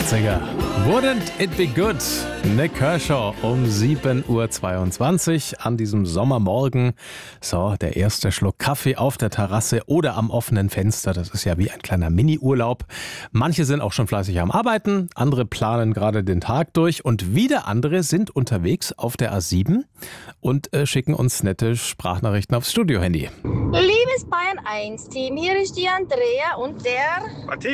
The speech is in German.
Klassiker. Wouldn't it be good? Nick Kershaw um 7.22 Uhr an diesem Sommermorgen. So, der erste Schluck Kaffee auf der Terrasse oder am offenen Fenster. Das ist ja wie ein kleiner Mini-Urlaub. Manche sind auch schon fleißig am Arbeiten, andere planen gerade den Tag durch und wieder andere sind unterwegs auf der A7 und schicken uns nette Sprachnachrichten aufs Studio-Handy. Liebes Bayern 1 Team, hier ist die Andrea und der Matthias.